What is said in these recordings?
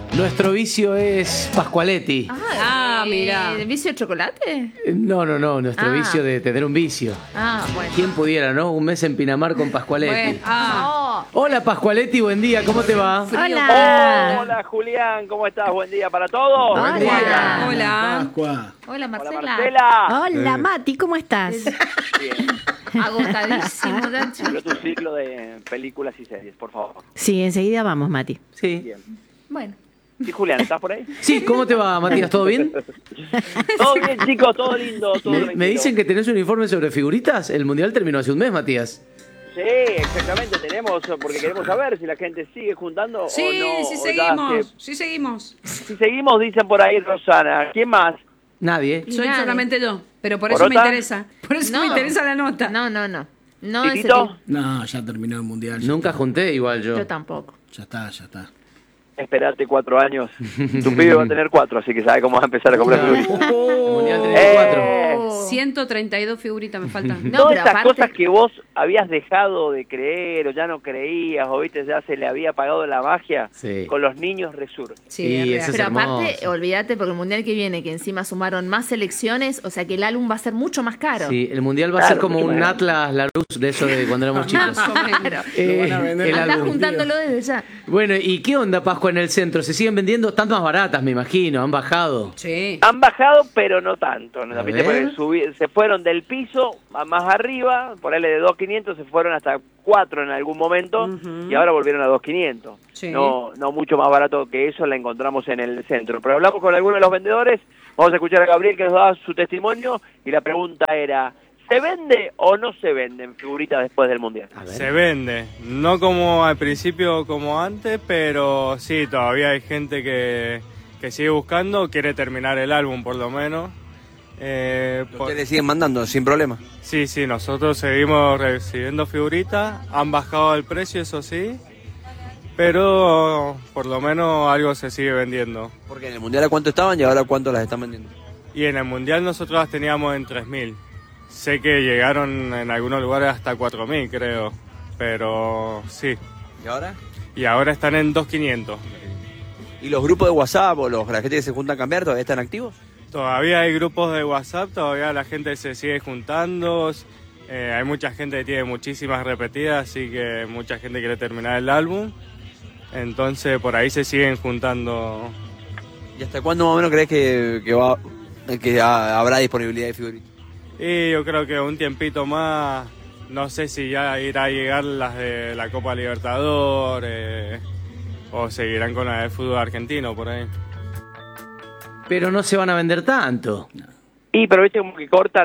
Nuestro vicio es Pascualetti. Mira. ¿El vicio de chocolate? No, nuestro vicio de tener un vicio. Bueno. ¿Quién pudiera, no? Un mes en Pinamar con Pascualetti. Bueno, Hola Pascualetti, buen día, ¿cómo te va? Hola. Hola Julián, ¿cómo estás? Buen día para todos. Hola. Hola. Pascua. Hola, Marcela. Hola Marcela. Hola, Mati, ¿cómo estás? Bien. Agotadísimo, Nacho. Quiero tu ciclo de películas y series, por favor. Sí, enseguida vamos, Mati. Sí. Bien. Bueno. Sí, Julián, ¿estás por ahí? Sí, ¿cómo te va, Matías? ¿Todo bien? Todo bien, chicos, todo lindo, todo Me tranquilo. dicen que tenés un informe sobre figuritas. El Mundial terminó hace un mes, Matías. Sí, exactamente, tenemos, porque queremos saber si la gente sigue juntando Sí, o no. sí o seguimos, sí seguimos. Si seguimos, dicen por ahí Rosana. ¿Quién más? Nadie. Y Soy nadie. solamente yo, pero por eso ¿Porota? me interesa. Por eso No. me interesa la nota. No. No ese ¿Titito? tipo. No, ya terminó el mundial. Nunca junté igual yo. Yo tampoco. Ya está. Esperate 4 años. Tu pibe va a tener 4, así que sabe cómo va a empezar a comprar figuritas. El Mundial 34. 132 figuritas me faltan. No, Todas pero esas aparte- cosas que vos habías dejado de creer o ya no creías o viste ya se le había apagado la magia, Sí. con los niños resurge. Sí, Y es real. ese es Pero aparte, hermoso. olvídate, porque el mundial que viene, que encima sumaron más selecciones, o sea que el álbum va a ser mucho más caro. Sí, el Mundial va a Claro, ser como mucho un más. Atlas Larousse de eso de cuando éramos chicos. Más o menos. Claro. Lo van a vender. El Andás álbum. juntándolo desde ya. Bueno, ¿y qué onda Pascua en el centro? ¿Se siguen vendiendo? Están más baratas, me imagino, han bajado. Sí. Han bajado, pero no tanto. ¿No? A ¿Viste? ver. Porque se fueron del piso a más arriba, por ahí de 2.500 se fueron hasta 4 en algún momento y ahora volvieron a 2.500. Sí. No mucho más barato que eso la encontramos en el centro. Pero hablamos con algunos de los vendedores, vamos a escuchar a Gabriel que nos da su testimonio y la pregunta era, ¿se vende o no se venden figuritas después del Mundial? A ver. Se vende, no como al principio como antes, pero sí, todavía hay gente que sigue buscando, quiere terminar el álbum por lo menos. Ustedes siguen mandando sin problema. Sí, nosotros seguimos recibiendo figuritas, han bajado el precio, eso sí, pero por lo menos algo se sigue vendiendo. Porque en el mundial a cuánto estaban y ahora a cuánto las están vendiendo. Y en el Mundial nosotros las teníamos en 3.000. Sé que llegaron en algunos lugares hasta 4.000, creo, pero sí. ¿Y ahora? Y ahora están en 2.500. ¿Y los grupos de WhatsApp o la gente que se junta a cambiar todavía están activos? Todavía hay grupos de WhatsApp, todavía la gente se sigue juntando, hay mucha gente que tiene muchísimas repetidas, así que mucha gente quiere terminar el álbum, entonces por ahí se siguen juntando. ¿Y hasta cuándo más o menos crees que habrá disponibilidad de figuritas? Y yo creo que un tiempito más, no sé si ya irá a llegar las de la Copa Libertadores o seguirán con la del fútbol argentino por ahí. Pero no se van a vender tanto. Y pero viste como que corta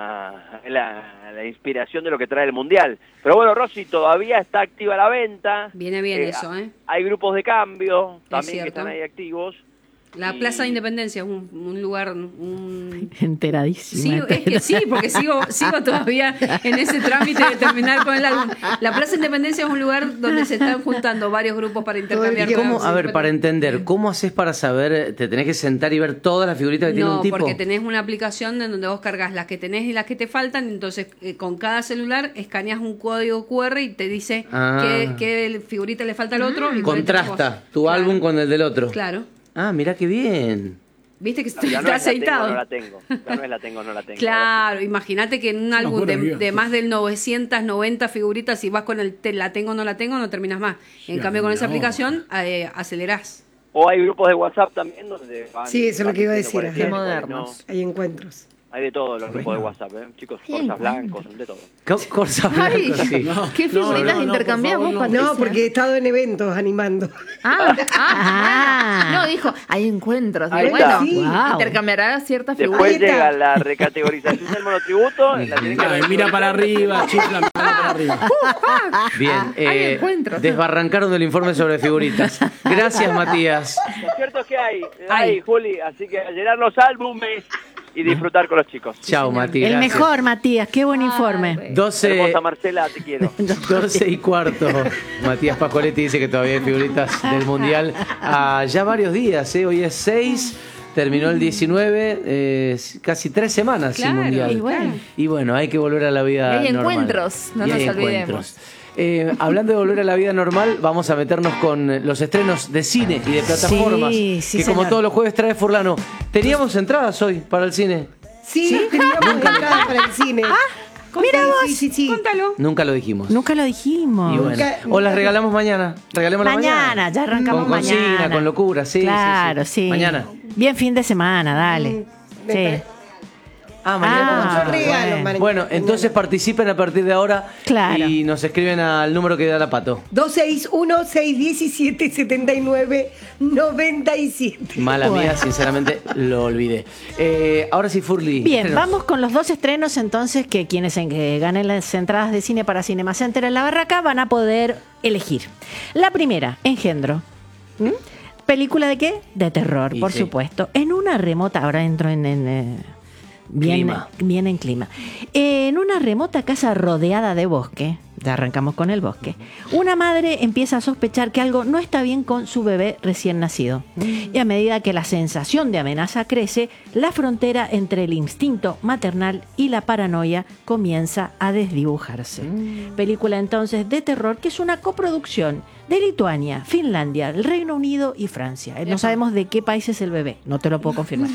la inspiración de lo que trae el Mundial. Pero bueno, Rosy, todavía está activa la venta. Viene bien eso, ¿eh? Hay grupos de cambio también que cierto. están ahí activos. La Y- Plaza de Independencia es un lugar... Sí, Enteradísima. es que sí, porque sigo todavía en ese trámite de terminar con el álbum. La Plaza de Independencia es un lugar donde se están juntando varios grupos para intercambiar. ¿Cómo? cosas. A ver, para entender, ¿cómo haces para saber? ¿Te tenés que sentar y ver todas las figuritas que tiene No, un tipo? porque tenés una aplicación en donde vos cargas las que tenés y las que te faltan, entonces con cada celular escaneas un código QR y te dice qué figurita le falta al otro. Y con Contrasta tu Claro. álbum con el del otro. Claro. Ah, mirá qué bien. Viste que Ya no está es la aceitado. tengo, no la tengo. Ya no es la tengo, no la tengo. Claro, imagínate que en un álbum locura, de Dios. más de 990 figuritas, si vas con el la tengo o no la tengo, no terminas más. En Ya, cambio, con esa no. aplicación acelerás. O hay grupos de WhatsApp también donde van... Sí, eso es lo que iba a diciendo decir, cuáles ajá. tienen, cuáles no. Hay encuentros. Hay de todo los grupos de WhatsApp, ¿eh? Chicos, corsas blancos, de todo. Corsa Ay, blanca, sí. ¿qué figuritas intercambiamos, Patricia? No, porque he estado en eventos animando. Bueno. No, dijo, hay encuentros. Ahí Digo, está. bueno, Sí. intercambiará ciertas Después figuritas. llega la recategorización del monotributo. La tienen que Ay, mira para arriba, chifla, mira para arriba. Bien, Hay encuentros. desbarrancaron del informe sobre figuritas. Gracias, Matías. Lo cierto es que hay, Juli, así que a llenar los álbumes y disfrutar con los chicos. Chao, Mati. El gracias. mejor, Matías, qué buen informe. bueno. 12, Hermosa Marcela, te quiero. 12 y cuarto. Matías Pascualetti dice que todavía hay figuritas del Mundial. Ya varios días, hoy es 6, terminó el 19, casi 3 semanas Claro, sin Mundial. y bueno. Y bueno, hay que volver a la vida Hay normal. encuentros, no Y nos hay olvidemos. encuentros. Hablando de volver a la vida normal, vamos a meternos con los estrenos de cine y de plataformas. Sí, sí, que como señor. todos los jueves trae Furlano. Teníamos entradas hoy para el cine. Sí, teníamos entradas para el cine. Mira vos. Sí. Contalo. Nunca lo dijimos. Nunca lo dijimos. Y bueno, Nunca- o las regalamos mañana. Regalémoslas Mañana, ya arrancamos con consigna, mañana. con locura, sí. Claro, sí. Mañana. Bien fin de semana, dale. me Sí. pare- Ah, mañana. Yo regalo, María. Bueno, entonces participen a partir de ahora. Claro. Y nos escriben al número que da la Pato. 261-617-7997. Mala Bueno. mía, sinceramente, lo olvidé. Ahora sí, Furly. Bien, estrenos. vamos con los dos estrenos entonces que quienes ganen las entradas de cine para Cinema Center en La Barraca van a poder elegir. La primera, Engendro. ¿Mm? ¿Película de qué? De terror, Y por sí. supuesto. En una remota, ahora entro Clima. bien en clima. En una remota casa rodeada de bosque, ya arrancamos con el bosque, una madre empieza a sospechar que algo no está bien con su bebé recién nacido. Y a medida que la sensación de amenaza crece, la frontera entre el instinto maternal y la paranoia comienza a desdibujarse. Película entonces de terror que es una coproducción de Lituania, Finlandia, el Reino Unido y Francia. No sabemos de qué país es el bebé, no te lo puedo confirmar.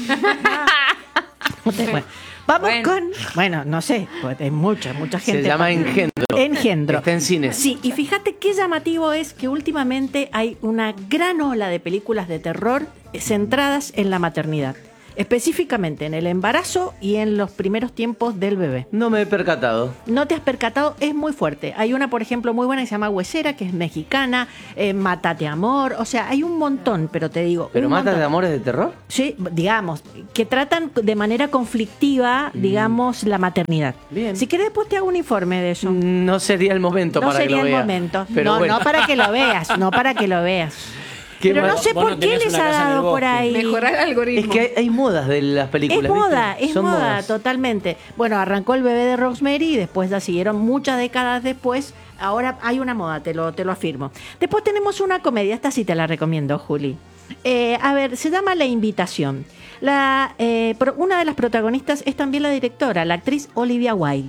Bueno, vamos Bueno. con. Bueno, no sé, pues hay mucha gente. Se llama Engendro. Engendro. Está en cines. Sí, y fíjate qué llamativo es que últimamente hay una gran ola de películas de terror centradas en la maternidad. Específicamente en el embarazo y en los primeros tiempos del bebé. No me he percatado. No te has percatado, es muy fuerte. Hay una, por ejemplo, muy buena que se llama Huesera, que es mexicana, Mátate Amor, o sea, hay un montón, pero te digo... ¿Pero un Mata montón. de Amores de terror? Sí, digamos, que tratan de manera conflictiva, digamos, la maternidad. Bien. Si querés, después te hago un informe de eso. No sería el momento No para que sería lo el vea. momento. Pero No, bueno. no para que lo veas, no para que lo veas. Qué Pero mal- no sé Vos por no qué tenés les una ha casa en el dado por bosque. ahí. Mejorar el Es algoritmo. que hay modas de las películas. Es moda, ¿viste? es Son moda, modas. totalmente. Bueno, arrancó el bebé de Rosemary y después la siguieron muchas décadas después. Ahora hay una moda, te lo afirmo. Después tenemos una comedia, esta sí te la recomiendo, Juli. A ver, se llama La Invitación. Una de las protagonistas es también la directora, la actriz Olivia Wilde.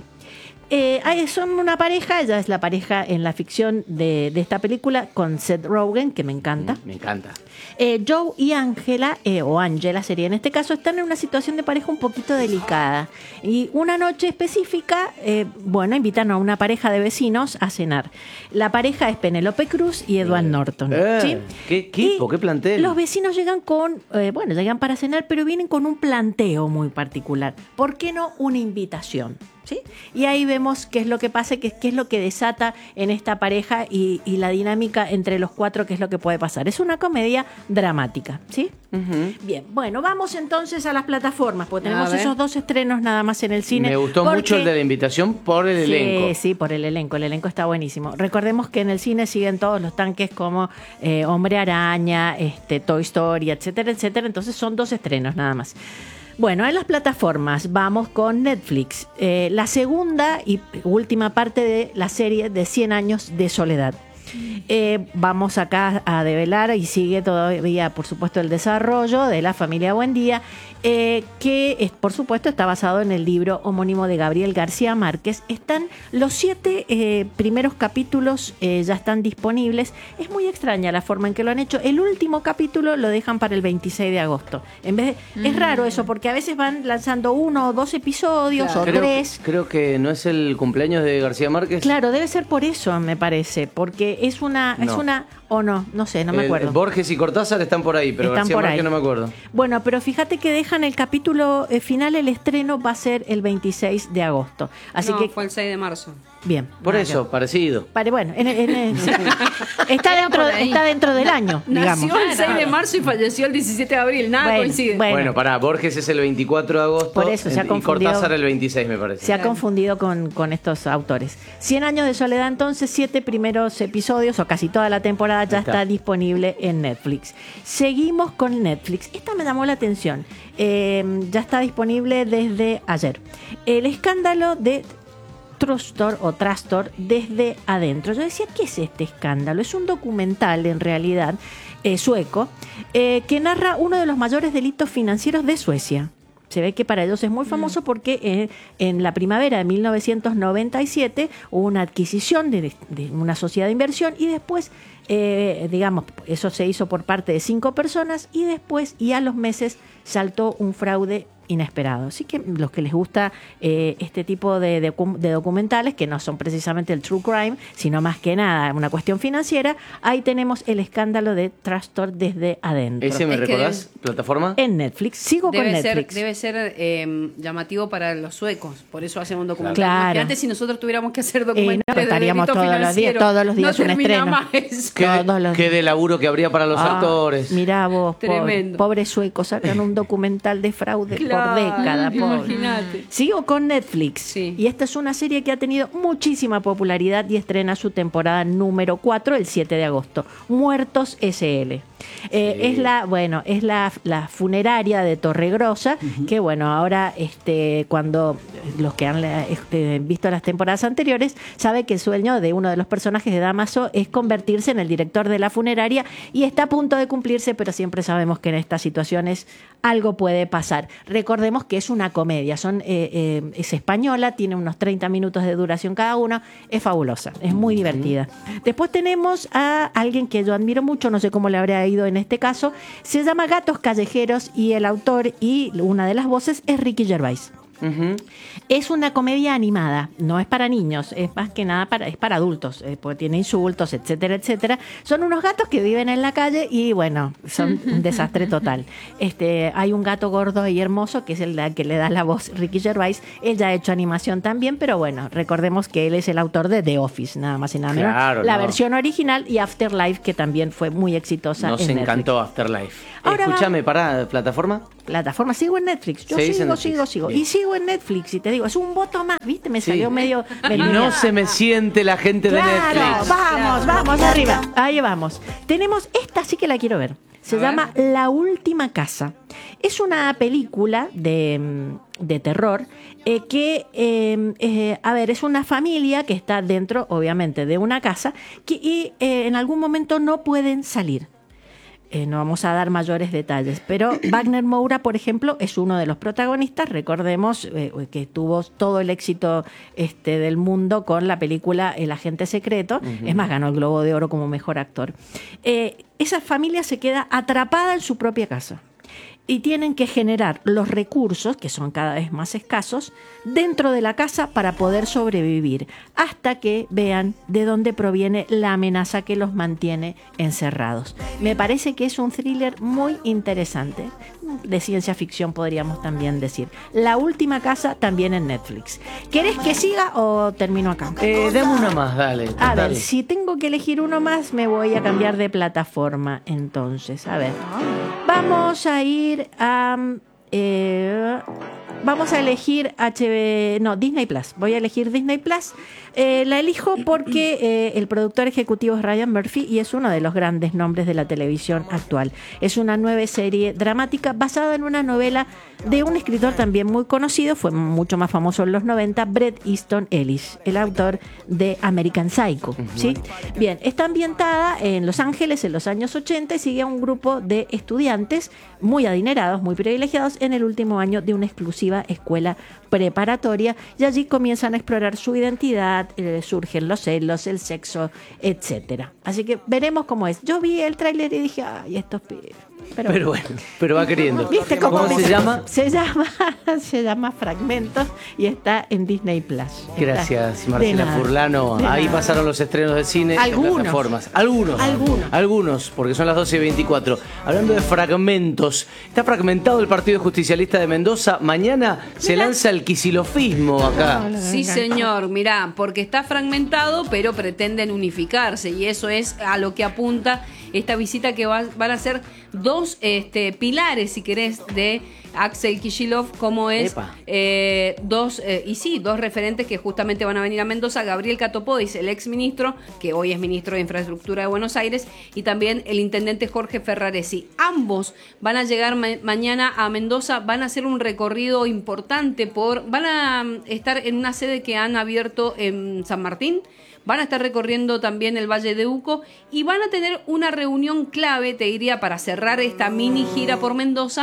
Son una pareja, ella es la pareja en la ficción de esta película con Seth Rogen, que me encanta. Me encanta. Joe y Angela, o Angela sería en este caso, están en una situación de pareja un poquito delicada. Y una noche específica, invitan a una pareja de vecinos a cenar. La pareja es Penélope Cruz y Edward Norton. ¿Sí? Qué equipo, Y qué plantel. Los vecinos llegan llegan para cenar, pero vienen con un planteo muy particular. ¿Por qué no una invitación? ¿Sí? Y ahí vemos qué es lo que pasa, qué es lo que desata en esta pareja y la dinámica entre los cuatro, qué es lo que puede pasar. Es una comedia dramática, ¿sí? Bien, bueno, vamos entonces a las plataformas, porque A tenemos ver. esos dos estrenos nada más en el cine. Me gustó porque- mucho el de la invitación por el elenco. Sí, por el elenco está buenísimo. Recordemos que en el cine siguen todos los tanques como Hombre Araña, Toy Story, etcétera, etcétera. Entonces son dos estrenos nada más. Bueno, en las plataformas vamos con Netflix. La segunda y última parte de la serie de 100 años de soledad. Vamos acá a develar y sigue todavía, por supuesto, el desarrollo de la familia Buendía, que por supuesto está basado en el libro homónimo de Gabriel García Márquez. Están los 7 primeros capítulos, ya están disponibles. Es muy extraña la forma en que lo han hecho. El último capítulo lo dejan para el 26 de agosto. En vez de, es raro eso, porque a veces van lanzando 1 o 2 episodios o 3. Creo que no es el cumpleaños de García Márquez. Claro, debe ser por eso, me parece, porque es una, o no sé, no me acuerdo. Borges y Cortázar están por ahí, pero Están García por Márquez ahí. no me acuerdo. Bueno, pero fíjate que dejan el capítulo final, el estreno va a ser el 26 de agosto. Así No, que, fue el 6 de marzo. bien. Por nada eso, parecido. bueno, sí. está dentro del año, digamos. Nació el 6 de marzo y falleció el 17 de abril. Nada Bueno, coincide. Bueno, pará, Borges es el 24 de agosto Por eso se ha y confundido. Cortázar el 26, me parece. Se ha confundido con estos autores. 100 años de soledad, entonces, 7 primeros episodios, o casi toda la temporada, ya está disponible en Netflix. Seguimos con Netflix. Esta me llamó la atención. Ya está disponible desde ayer. El escándalo de Trustor o Trastor desde adentro. Yo decía, ¿qué es este escándalo? Es un documental, en realidad, sueco, que narra uno de los mayores delitos financieros de Suecia. Se ve que para ellos es muy famoso porque en la primavera de 1997 hubo una adquisición de una sociedad de inversión y después, digamos, eso se hizo por parte de 5 personas y después, y a los meses, saltó un fraude inesperado. Así que los que les gusta este tipo de documentales, que no son precisamente el true crime, sino más que nada una cuestión financiera, ahí tenemos el escándalo de Trastor desde adentro. ¿Ese me recordás? ¿Plataforma? En Netflix. Sigo con Netflix. Debe ser llamativo para los suecos, por eso hacen un documental. Claro. Imagínate si nosotros tuviéramos que hacer documentales no, estaríamos de delito financiero. todos los días no un termina estreno. Más. ¿Qué de laburo que habría para los actores? Mirá vos, Tremendo. pobre sueco, sacan un documental de fraude Claro, por década. imagínate. Sigo con Netflix. Sí. Y esta es una serie que ha tenido muchísima popularidad y estrena su temporada número 4 el 7 de agosto. Muertos S.L. Es la funeraria de Torregrosa, que bueno, ahora cuando los que han visto las temporadas anteriores, sabe que el sueño de uno de los personajes de Damaso es convertirse en el director de la funeraria y está a punto de cumplirse, pero siempre sabemos que en estas situaciones algo puede pasar. Recordemos que es una comedia, es española, tiene unos 30 minutos de duración cada uno, es fabulosa, es muy divertida. Después tenemos a alguien que yo admiro mucho, no sé cómo le habría ido en este caso, se llama Gatos Callejeros y el autor y una de las voces es Ricky Gervais. Es una comedia animada, no es para niños, es más que nada es para adultos, porque tiene insultos, etcétera, etcétera. Son unos gatos que viven en la calle y bueno, son un desastre total. Hay un gato gordo y hermoso que es el que le da la voz Ricky Gervais. Él ya ha hecho animación también, pero bueno, recordemos que él es el autor de The Office, nada más y nada menos. Claro, la versión original y Afterlife, que también fue muy exitosa. Nos en encantó Netflix. Afterlife. Ahora Escúchame, ¿plataforma? Sigo en Netflix. Yo ¿Seguís en sigo. Netflix? Bien. Y sigo en Netflix y te digo, es un voto más, ¿viste? Me salió medio... Y no se me siente la gente de Netflix. Vamos arriba. Ahí vamos. Tenemos esta, sí que la quiero ver. Se llama La Última Casa. Es una película de terror es una familia que está dentro, obviamente, de una casa y en algún momento no pueden salir. No vamos a dar mayores detalles, pero Wagner Moura, por ejemplo, es uno de los protagonistas. Recordemos que tuvo todo el éxito del mundo con la película El Agente Secreto. Es más, ganó el Globo de Oro como mejor actor. Esa familia se queda atrapada en su propia casa y tienen que generar los recursos, que son cada vez más escasos, dentro de la casa para poder sobrevivir, hasta que vean de dónde proviene la amenaza que los mantiene encerrados. Me parece que es un thriller muy interesante, de ciencia ficción podríamos también decir. La Última Casa también en Netflix. ¿Querés que siga o termino acá? Dame una más, dale. A ver, si tengo que elegir uno más, me voy a cambiar de plataforma. Entonces, a ver. Vamos a ir a... vamos a elegir Disney Plus. Voy a elegir Disney Plus. La elijo porque el productor ejecutivo es Ryan Murphy y es uno de los grandes nombres de la televisión actual. Es una nueva serie dramática basada en una novela de un escritor también muy conocido, fue mucho más famoso en los 90, Bret Easton Ellis, el autor de American Psycho. ¿Sí? Bien, está ambientada en Los Ángeles en los años 80 y sigue a un grupo de estudiantes muy adinerados, muy privilegiados en el último año de una exclusiva escuela preparatoria y allí comienzan a explorar su identidad, surgen los celos, el sexo, etcétera. Así que veremos cómo es. Yo vi el tráiler y dije, ay, estos pibes. Pero bueno, pero va queriendo. ¿Viste ¿Cómo se llama? Se llama Fragmentos y está en Disney Plus. Gracias, Marcela Furlano. Ahí pasaron los estrenos de cine en plataformas. Algunos, porque son las 12:24. Hablando de fragmentos, está fragmentado el Partido Justicialista de Mendoza. Mañana se lanza el quisilofismo acá. Sí, señor, mirá, porque está fragmentado, pero pretenden unificarse y eso es a lo que apunta esta visita que van a ser dos pilares, si querés, de Axel Kicillof, como es dos referentes que justamente van a venir a Mendoza, Gabriel Catopodis, el ex ministro, que hoy es ministro de Infraestructura de Buenos Aires, y también el intendente Jorge Ferraresi. Ambos van a llegar mañana a Mendoza, van a hacer un recorrido importante van a estar en una sede que han abierto en San Martín. Van a estar recorriendo también el Valle de Uco y van a tener una reunión clave, te diría, para cerrar esta mini gira por Mendoza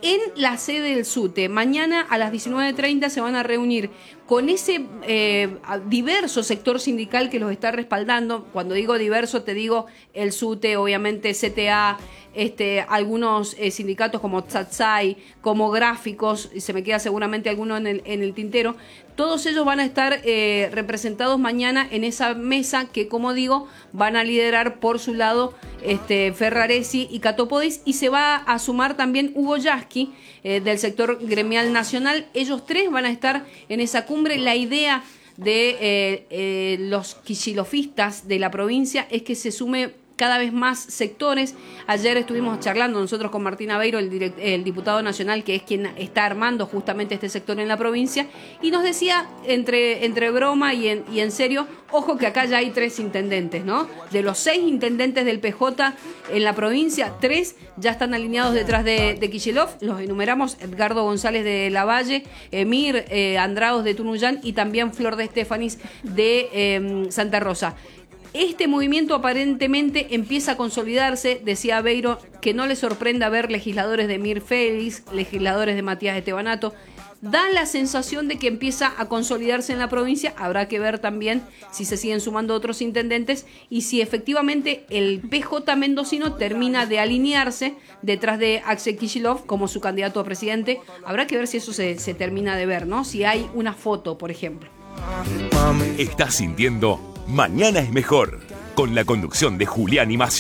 en la sede del SUTE. Mañana a las 19:30 se van a reunir con ese diverso sector sindical que los está respaldando. Cuando digo diverso, te digo el SUTE, obviamente CTA, algunos sindicatos como Tsatsai, como Gráficos, y se me queda seguramente alguno en el tintero. Todos ellos van a estar representados mañana en esa mesa que, como digo, van a liderar por su lado Ferraresi y Catopodis, y se va a sumar también Hugo Yasky del sector gremial nacional. Ellos tres van a estar en esa cumbre. La idea de los kicilofistas de la provincia es que se sume cada vez más sectores. Ayer estuvimos charlando nosotros con Martín Aveiro, el diputado nacional, que es quien está armando justamente este sector en la provincia, y nos decía entre broma y en serio, ojo que acá ya hay 3 intendentes, ¿no? De los 6 intendentes del PJ en la provincia, 3 ya están alineados detrás de Kicillof. Los enumeramos: Edgardo González de Lavalle, Emir Andrados de Tunuyán y también Flor de Estefanis de Santa Rosa. Este movimiento aparentemente empieza a consolidarse. Decía Aveiro que no le sorprenda ver legisladores de Mir Félix, legisladores de Matías Estebanato. Da la sensación de que empieza a consolidarse en la provincia. Habrá que ver también si se siguen sumando otros intendentes y si efectivamente el PJ mendocino termina de alinearse detrás de Axel Kicillof como su candidato a presidente. Habrá que ver si eso se termina de ver, ¿no? Si hay una foto, por ejemplo. Estás sintiendo Mañana es Mejor, con la conducción de Julián Imacio.